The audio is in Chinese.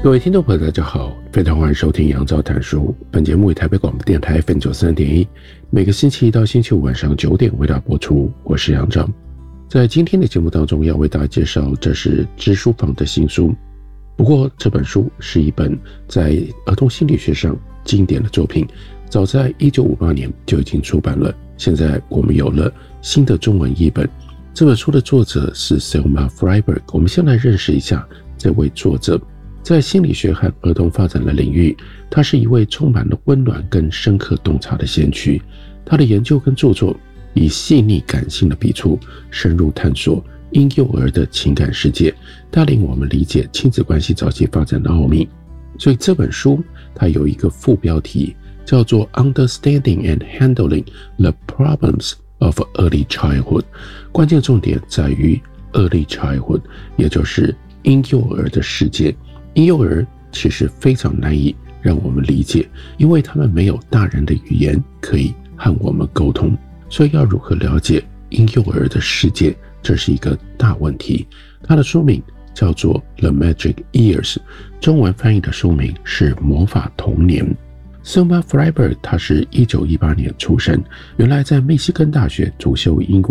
各位听众朋友大家好，非常欢迎收听杨照谈书。本节目为台北广播电台 FM93.1，每个星期一到星期五晚上9点为大家播出。我是杨照。在今天的节目当中要为大家介绍，这是知书房的新书。不过这本书是一本在儿童心理学上经典的作品，早在1958年就已经出版了，现在我们有了新的中文译本。这本书的作者是 Selma Fraiberg， 我们先来认识一下这位作者。在心理学和儿童发展的领域，他是一位充满了温暖跟深刻洞察的先驱。他的研究跟著作以细腻感性的笔触，深入探索婴幼儿的情感世界，带领我们理解亲子关系早期发展的奥秘。所以这本书它有一个副标题叫做 Understanding and Handling the Problems of Early Childhood， 关键重点在于 Early Childhood， 也就是婴幼儿的世界。婴幼儿其实非常难以让我们理解，因为他们没有大人的语言可以和我们沟通，所以要如何了解婴幼儿的世界，这是一个大问题。它的书名叫做 The Magic Years， 中文翻译的书名是魔法童年。Selma Fraiberg 他是1918年出生，原来在密西根大学主修英国